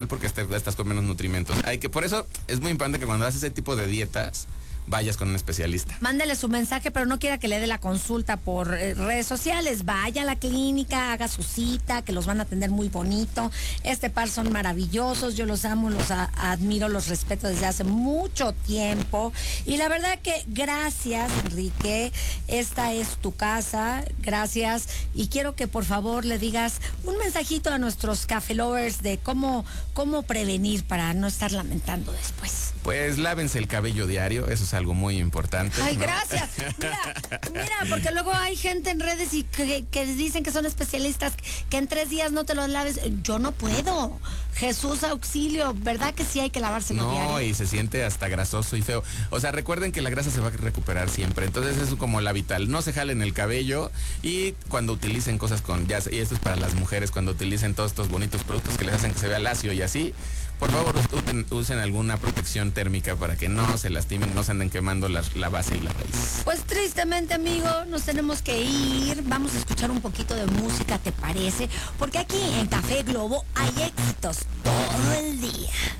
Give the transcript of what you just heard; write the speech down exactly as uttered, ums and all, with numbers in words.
porque este- estás con menos nutrimentos. Hay que, por eso es muy importante que cuando haces ese tipo de dietas, vayas con un especialista. Mándale su mensaje, pero no quiera que le dé la consulta por eh, redes sociales. Vaya a la clínica, haga su cita, que los van a atender muy bonito. Este par son maravillosos, yo los amo, los a- admiro, los respeto desde hace mucho tiempo. Y la verdad que gracias, Enrique. Esta es tu casa, gracias. Y quiero que por favor le digas un mensajito a nuestros café lovers de cómo, cómo prevenir para no estar lamentando después. Pues lávense el cabello diario, eso es algo muy importante. Ay, ¿no? gracias. Mira, mira, porque luego hay gente en redes y que, que dicen que son especialistas, que en tres días no te los laves. Yo no puedo. Jesús auxilio, ¿verdad que sí hay que lavárselo No, diario? y se siente hasta grasoso y feo. O sea, recuerden que la grasa se va a recuperar siempre. Entonces es como la vital. No se jalen el cabello y cuando utilicen cosas con, ya, y esto es para las mujeres, cuando utilicen todos estos bonitos productos que les hacen que se vea lacio y así, por favor usen, usen alguna protección térmica para que no se lastimen, no se anden quemando la, la base y la raíz. Pues tristemente, amigo, nos tenemos que ir. Vamos a escuchar un poquito de música, ¿te parece? Porque aquí en Café Globo hay éxitos todo el día.